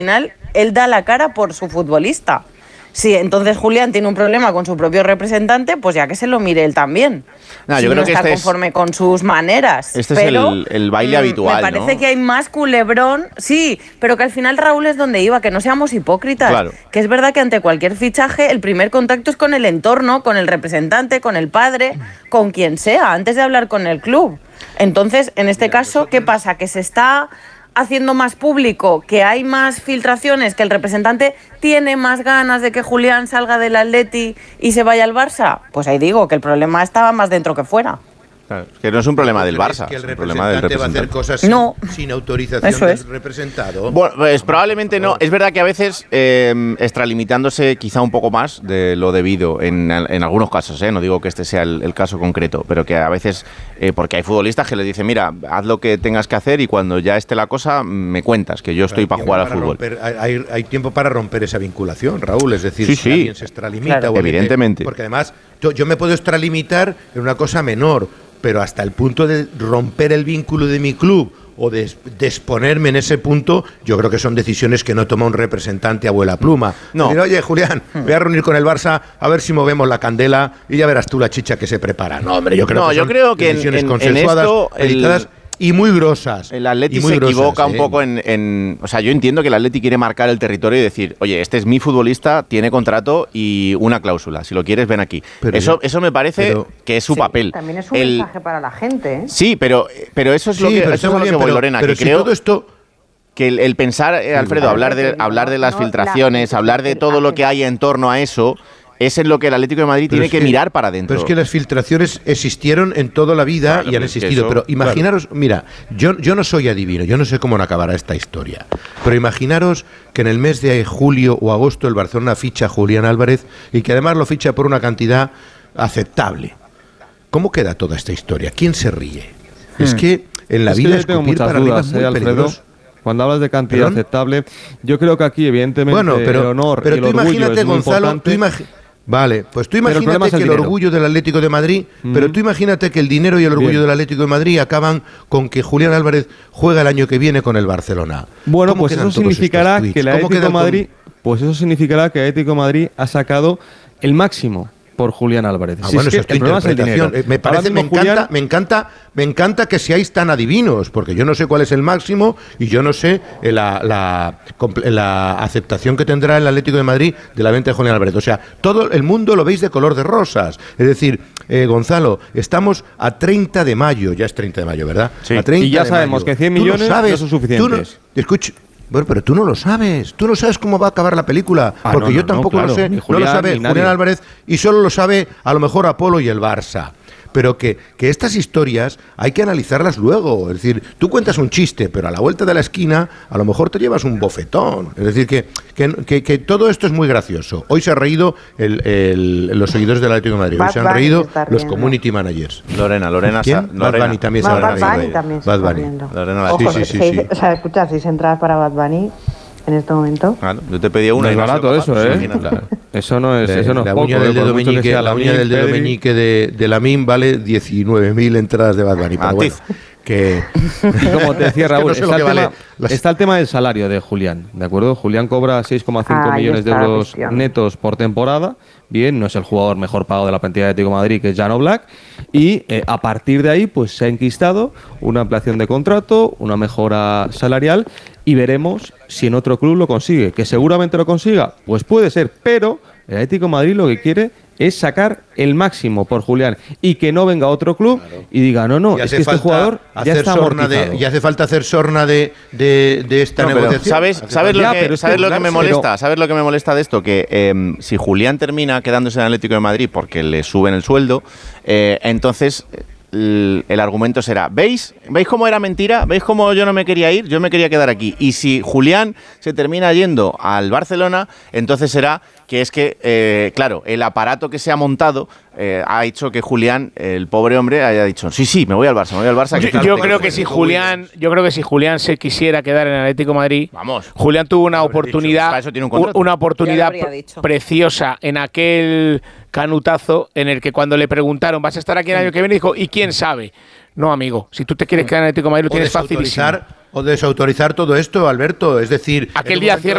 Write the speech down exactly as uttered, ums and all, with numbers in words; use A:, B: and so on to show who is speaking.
A: final él da la cara por su futbolista. Sí, entonces Julián tiene un problema con su propio representante, pues ya que se lo mire él también.
B: No,
A: si
B: yo creo
A: no
B: que
A: está
B: este
A: conforme
B: es,
A: con sus maneras.
B: Este
A: pero,
B: es el, el baile
A: mmm,
B: habitual,
A: me parece
B: ¿no?
A: que hay más culebrón. Sí, pero que al final, Raúl, es donde iba, que no seamos hipócritas.
B: Claro.
A: Que es verdad que ante cualquier fichaje el primer contacto es con el entorno, con el representante, con el padre, con quien sea, antes de hablar con el club. Entonces, en este caso, ¿qué pasa? Que se está haciendo más público, que hay más filtraciones, que el representante tiene más ganas de que Julián salga del Atleti y se vaya al Barça. Pues ahí digo que el problema estaba más dentro que fuera.
B: Claro, que no es un problema del Barça,
C: que el
B: es un problema del
C: representante va a hacer
B: representante.
C: cosas sin,
A: no.
C: sin autorización
A: Eso es.
C: del representado.
B: Bueno, pues probablemente no. Es verdad que a veces, eh, extralimitándose quizá un poco más de lo debido, en, en algunos casos, eh, no digo que este sea el, el caso concreto, pero que a veces, eh, porque hay futbolistas que les dicen, mira, haz lo que tengas que hacer y cuando ya esté la cosa, me cuentas, que yo estoy para jugar al fútbol.
C: Romper, hay, hay tiempo para romper esa vinculación, Raúl, es decir,
B: sí,
C: si
B: sí.
C: alguien se extralimita.
A: Claro.
C: O
B: Evidentemente.
C: Porque además, yo, yo me puedo extralimitar en una cosa menor, pero hasta el punto de romper el vínculo de mi club o de, de exponerme en ese punto, yo creo que son decisiones que no toma un representante abuela pluma.
B: No.
C: Decir, oye, Julián, voy a reunir con el Barça a ver si movemos la candela y ya verás tú la chicha que se prepara. No, hombre, yo creo
B: no,
C: que
B: yo
C: son
B: creo que
C: decisiones
B: en, en,
C: consensuadas,
B: en esto
C: meditadas,
B: el,
C: y muy grosas.
B: El Atleti
C: muy
B: se
C: grosas,
B: equivoca
C: ¿eh?
B: un poco en, en... O sea, yo entiendo que el Atleti quiere marcar el territorio y decir, oye, este es mi futbolista, tiene contrato y una cláusula. Si lo quieres, ven aquí.
C: Pero
B: eso,
C: yo,
B: eso me parece
C: pero,
B: que es su
A: sí,
B: papel.
A: También es un
B: el,
A: mensaje para la gente, ¿eh?
B: Sí, pero, pero eso es
C: sí,
B: lo que,
C: pero
B: eso es a lo
C: bien,
B: que voy,
C: pero,
B: Lorena,
C: pero
B: que
C: si
B: creo...
C: todo esto...
B: Que el, el pensar, eh, Alfredo, hablar de, hablar de las filtraciones, hablar de todo lo que hay en torno a eso, es en lo que el Atlético de Madrid
C: pero
B: tiene
C: es
B: que,
C: que
B: mirar para adentro.
C: Pero es que las filtraciones existieron en toda la vida
B: Claro,
C: y han
B: pues
C: existido.
B: eso,
C: pero imaginaros, claro. mira, yo, yo no soy adivino, yo no sé cómo acabará esta historia. Pero imaginaros que en el mes de julio o agosto el Barcelona ficha a Julián Álvarez y que además lo ficha por una cantidad aceptable. ¿Cómo queda toda esta historia? ¿Quién se ríe? Hmm. Es que en la
D: es
C: vida
D: que tengo
C: escupir
D: muchas
C: para
D: dudas,
C: arriba es muy
D: eh, Alfredo.
C: peligroso.
D: Cuando hablas de cantidad
C: ¿Perdón?
D: aceptable, yo creo que aquí, evidentemente,
C: bueno, pero,
D: el honor
C: pero
D: y el
C: tú
D: orgullo
C: imagínate,
D: es muy
C: Gonzalo,
D: importante.
C: tú imagi- Vale, pues tú
D: el problema
C: imagínate
D: es el
C: que el
D: dinero.
C: orgullo del Atlético de Madrid,
D: Mm.
C: pero tú imagínate que el dinero y el orgullo
D: Bien.
C: del Atlético de Madrid acaban con que Julián Álvarez juega el año que viene con el Barcelona.
D: Bueno,
C: ¿Cómo
D: pues
C: quedan
D: eso
C: todos
D: significará
C: estos tweets?
D: que el
C: ¿Cómo
D: Atlético de
C: quedan con-
D: Madrid, pues eso significará que el Atlético de Madrid ha sacado el máximo por Julián Álvarez.
C: Ah,
D: Si
C: bueno,
D: es que
C: eso es tu
D: el problema es el
C: interpretación.
D: dinero.
C: Eh, Me parece,
D: Ahora
C: me
D: mismo
C: encanta,
D: Julián-
C: me encanta, me encanta que seáis tan adivinos, porque yo no sé cuál es el máximo y yo no sé eh, la, la, comple- la aceptación que tendrá el Atlético de Madrid de la venta de Julián Álvarez. O sea, todo el mundo lo veis de color de rosas. Es decir, eh, Gonzalo, estamos a treinta de mayo, ya es treinta de mayo, ¿verdad?
B: Sí.
C: A treinta
D: Y ya
C: de
D: sabemos
C: mayo.
D: que cien
C: Tú
D: millones
C: sabes,
D: no son
C: tú
D: suficientes.
C: escucha, bueno, pero tú no lo sabes. Tú no sabes cómo va a acabar la película.
D: Ah,
C: porque
D: no,
C: yo
D: no,
C: tampoco
D: no,
C: lo
D: claro.
C: sé.
D: Ni
C: No lo
D: Julián,
C: sabe
D: ni
C: Julián
D: nadie.
C: Álvarez y solo lo sabe a lo mejor Apolo y el Barça. Pero que, que estas historias hay que analizarlas luego. Es decir, tú cuentas un chiste, pero a la vuelta de la esquina a lo mejor te llevas un bofetón. Es decir, que, que, que, que todo esto es muy gracioso. Hoy se ha reído el, el, los seguidores del Atlético de Madrid. Hoy
A: Bad
C: se han
A: Bunny
C: reído
A: se está
C: los
A: riendo.
C: community managers.
B: Lorena, Lorena...
C: ¿Quién?
B: Sa-
C: Bad
B: Lorena.
C: Bunny también se
A: No,
C: ha
A: Bad
C: reído.
A: Bunny también se
C: Bad
A: está
C: Bunny.
A: riendo.
B: Lorena la-
A: Ojo,
C: Sí, sí, sí,
A: seis-
C: sí.
A: O sea, escucha, seis entradas para Bad Bunny en este momento.
B: Claro, yo te pedía una
D: No
B: y
D: es
B: no ha sido
D: barato
B: capaz,
D: eso,
B: pues
D: ¿eh?
B: imagínate.
D: Claro. Eso no es,
C: La-
D: eso no es
C: la
D: poco,
C: uña
D: ¿eh?
C: del dedo
D: Por mucho que
C: meñique,
D: sea
C: la uña
D: Lamine,
C: del dedo
D: Pedri.
C: meñique de, de Lamine vale diecinueve mil entradas de Bad Bunny. Pero bueno,
B: Matiz.
C: que...
D: Y como te decía
C: Es que
D: Raúl,
C: no sé lo
D: está,
C: que
D: el tema,
C: vale las-
D: está el tema del salario de Julián, ¿de acuerdo? Julián cobra seis coma cinco
A: Ahí
D: millones de
A: está la
D: euros
A: cuestión.
D: netos por temporada. Bien, no es el jugador mejor pagado de la plantilla de Atlético de Madrid, que es Jan Oblak. Y eh, a partir de ahí, pues se ha enquistado una ampliación de contrato, una mejora salarial y veremos si en otro club lo consigue. Que seguramente lo consiga, pues puede ser, pero el Atlético de Madrid lo que quiere es sacar el máximo por Julián y que no venga otro club y diga, no, no,
C: Y
D: es
C: hace
D: que este
C: falta
D: jugador ya
C: hacer
D: está
C: sorna
D: amortizado.
C: de, y hace falta hacer sorna de, de, de esta
B: No, pero
C: negociación.
B: ¿Sabes,
C: Hace
B: sabes, lo,
D: Ya,
B: que,
D: pero es
B: ¿sabes
D: que
B: lo que me
D: hablarse,
B: molesta?
D: pero-
B: ¿Sabes lo que me molesta de esto? Que eh, si Julián termina quedándose en el Atlético de Madrid porque le suben el sueldo, eh, entonces el, el argumento será, ¿veis? ¿Veis cómo era mentira? ¿Veis cómo yo no me quería ir? Yo me quería quedar aquí. Y si Julián se termina yendo al Barcelona, entonces será que es que, eh, claro, el aparato que se ha montado eh, ha hecho que Julián, el pobre hombre, haya dicho, sí, sí, me voy al Barça, me voy al Barça.
E: Yo,
B: que
E: yo
B: tal,
E: creo
B: que-
E: que si Julián, yo creo que si Julián se quisiera quedar en el Atlético de Madrid,
B: Vamos.
E: Julián tuvo una
B: Lo habré dicho.
E: oportunidad,
B: Para eso tiene un
E: u-
B: contrato.
E: una
A: Ya
E: oportunidad
A: lo habría
E: pre-
A: dicho.
E: preciosa en aquel canutazo en el que cuando le preguntaron, ¿vas a estar aquí el año que viene? Dijo, ¿y quién sabe? No, amigo, si tú te quieres quedar en el Atlético de Madrid lo
C: o
E: tienes facilísimo.
C: desautorizar, o desautorizar todo esto, Alberto. Es decir,
E: Aquel
C: en un
E: día
C: momento
E: cierra